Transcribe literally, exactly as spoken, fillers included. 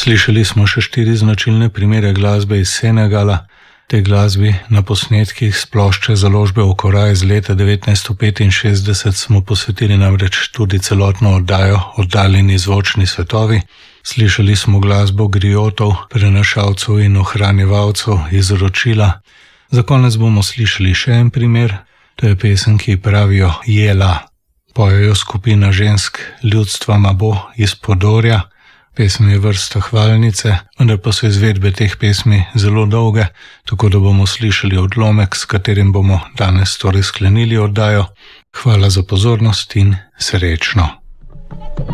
Slišali smo še štiri značilne primere glasbe iz Senegala. Te glasbi na posnetkih s plošče založbe Okora iz leta devetnajststo petinšestdeset smo posvetili namreč tudi celotno oddajo Oddaljeni zvočni svetovi. Slišali smo glasbo griotov, prenašalcev in ohranjevalcev izročila. Za konec bomo slišali še en primer. To je pesem, ki pravijo Jela. Pojejo skupina žensk ljudstva Mabo iz Podorja. Pesem je vrsta hvalnice, vendar pa so izvedbe teh pesmi zelo dolge, tako da bomo slišali odlomek, s katerim bomo danes torej sklenili oddajo. Hvala za pozornost in srečno.